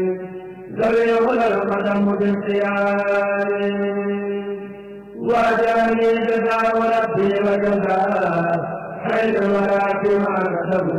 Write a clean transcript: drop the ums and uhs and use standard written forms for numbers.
ذوي ولا القدم بالخيار وجاني جزاء ربي وجزاء خير ولا فيما كتبت